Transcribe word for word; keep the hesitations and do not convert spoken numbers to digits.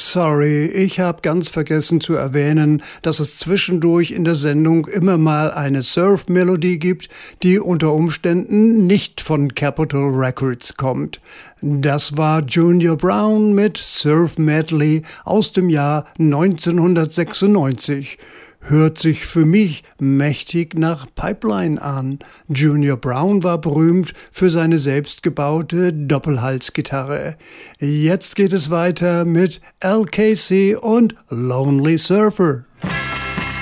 Sorry, ich habe ganz vergessen zu erwähnen, dass es zwischendurch in der Sendung immer mal eine Surf-Melodie gibt, die unter Umständen nicht von Capitol Records kommt. Das war Junior Brown mit Surf Medley aus dem Jahr neunzehnhundertsechsundneunzig. Hört sich für mich mächtig nach Pipeline an. Junior Brown war berühmt für seine selbstgebaute Doppelhalsgitarre. Jetzt geht es weiter mit L K C und Lonely Surfer.